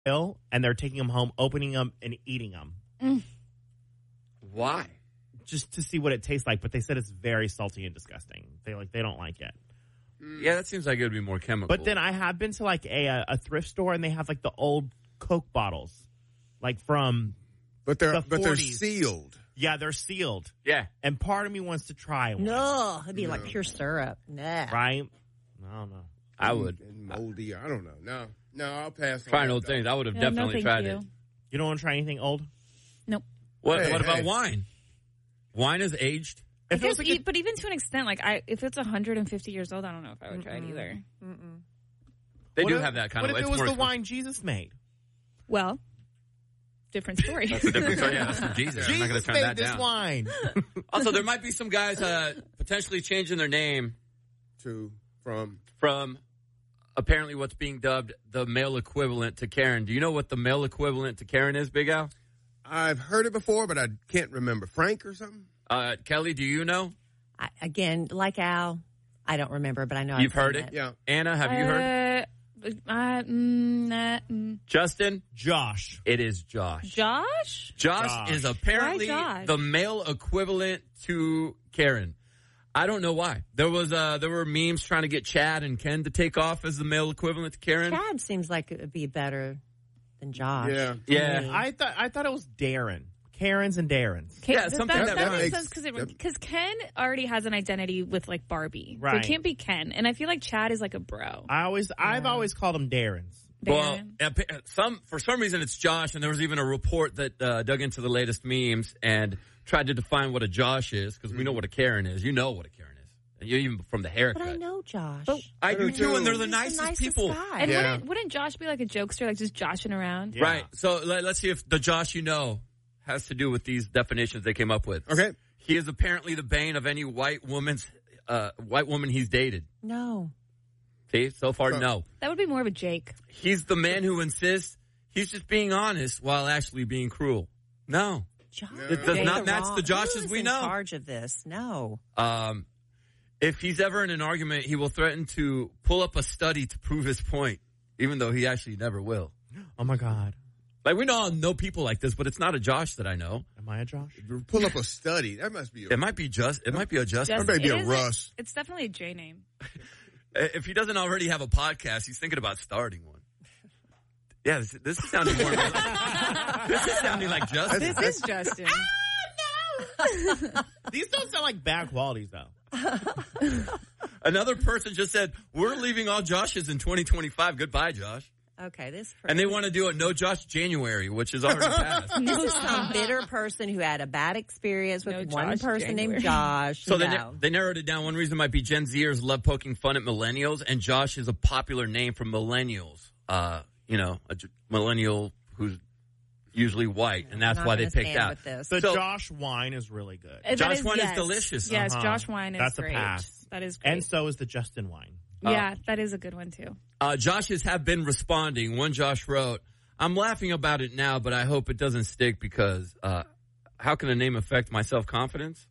ill, and they're taking them home, opening them, and eating them. Why? Just to see what it tastes like, but they said it's very salty and disgusting. They don't like it. Yeah, that seems like it would be more chemical. But then I have been to like a thrift store, and they have like the old Coke bottles, like from But the they're 40s. sealed. Yeah, they're sealed. Yeah. And part of me wants to try one. No, it'd be like pure syrup. Nah. Right? I don't know. I would. And moldy. I don't know. No, I'll pass. Trying old things. I would have definitely tried it. You don't want to try anything old? Nope. What Hey, about hey. wine? Wine is aged. I guess, but even to an extent, like if it's 150 years old, I don't know if I would try it either. They What do if- have that kind what of. if it it's was more the expensive. wine Jesus made? Well, different story. That's a different story. Yeah, that's from Jesus. I'm not going Jesus to turn made that this down. wine. Also, there might be some guys potentially changing their name from apparently what's being dubbed the male equivalent to Karen. Do you know what the male equivalent to Karen is, Big Al? I've heard it before, but I can't remember. Frank or something? Kelly, do you know? Again, like Al, I don't remember, but I know You've I've heard seen it? Yeah. Anna, have you heard? Justin? Josh. It is Josh. Josh? Josh is apparently Why Josh? the male equivalent to Karen. I don't know why. There were memes trying to get Chad and Ken to take off as the male equivalent to Karen. Chad seems like it would be better than Josh. Yeah. Yeah. I thought it was Darren. Karen's and Darren's. Yeah, something that that makes- makes sense because Ken already has an identity with like Barbie, so Right. it can't be Ken. And I feel like Chad is like a bro. I've always called them Darren's. Well, Darren. for some reason it's Josh, and there was even a report that dug into the latest memes and tried to define what a Josh is, because we know what a Karen is. You know what a Karen is, and you even from the haircut. But I know Josh. I do too, and they're the He's nicest people. guy. And Yeah. wouldn't Josh be like a jokester, like just joshing around? Yeah. Right. So let's see if the Josh you know has to do with these definitions they came up with. Okay. He is apparently the bane of any white woman he's dated. No. See, so far, no. That would be more of a Jake. He's the man who insists he's just being honest while actually being cruel. No. Josh. It does not match the Joshes Who's we in know. charge of this? No. If he's ever in an argument, he will threaten to pull up a study to prove his point, even though he actually never will. Oh my God. Like, we all know people like this, but it's not a Josh that I know. Am I a Josh? Pull up a study. That must be It might be a Justin. That may be It a is Russ. It's definitely a J name. If he doesn't already have a podcast, he's thinking about starting one. Yeah, this is sounding more like, this is sounding like Justin. This is Justin. These don't sound like bad qualities, though. Another person just said, we're leaving all Joshes in 2025. Goodbye, Josh. Okay, this And they want to do it no Josh January, which is already passed. This is some bitter person who had a bad experience with No one Josh person January. named Josh. So No. they narrowed it down. One reason might be Gen Zers love poking fun at millennials, and Josh is a popular name for millennials. A millennial who's usually white, and that's Not why they gonna picked stand out. with this. The So- Josh wine is really good. Josh wine is delicious. Yes, Uh-huh. Josh wine is That's a great. pass. That is great. And so is the Justin wine. Yeah, that is a good one too. Joshes have been responding. One Josh wrote, I'm laughing about it now, but I hope it doesn't stick because how can a name affect my self-confidence?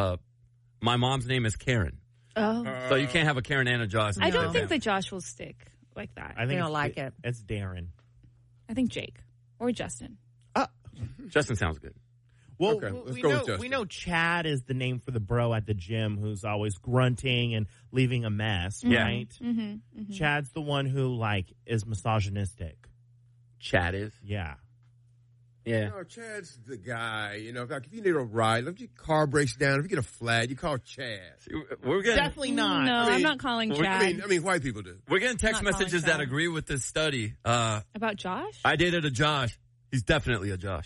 My mom's name is Karen. Oh. So you can't have a Karen and a Josh. I don't think that Josh will stick like that. I think They don't it's- like it. It's Darren. I think Jake or Justin. Justin sounds good. Well, Okay, let's we go know with Justin. we know Chad is the name for the bro at the gym who's always grunting and leaving a mess, Yeah. right? Mm-hmm. Chad's the one who is misogynistic. Chad is. Yeah. Yeah. No, Chad's the guy. Like if you need a ride, if your car breaks down, if you get a flat, you call Chad. We're getting Definitely not. No, I mean- I'm not calling Chad. I mean, white people do. we're getting text Not calling messages Chad. that agree with this study. About Josh? I dated a Josh. He's definitely a Josh.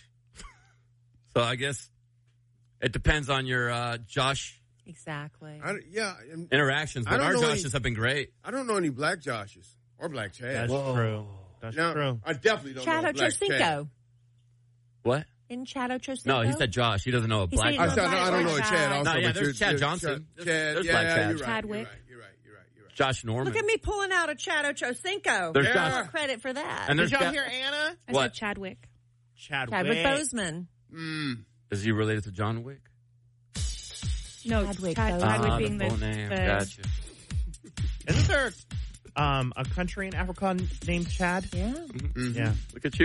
So I guess it depends on your Josh Exactly. interactions. I But don't our know Joshes have been great. I don't know any black Joshes or black Chads. That's true. That's Now, true. I definitely don't Chad know a black Chad. Ochocinco. What? In Chad Ochocinco? No, he said Josh. He doesn't know a He black said I Josh. said, I don't know a Chad also. No, yeah, but there's you're- Chad Johnson. Chad, There's yeah, black Chad. you're right. Chadwick. You're right. Josh Norman. Look at me pulling out a Chad Ochocinco. There's Yeah. Josh. Credit for that. And Did there's y'all Chad- hear Anna? I What? said Chadwick. Chadwick Boseman. Is he related to John Wick? No, Chadwick Chadwick Boseman. being the full name. Gotcha. Isn't there a country in Africa named Chad. Yeah. Yeah. Look at you.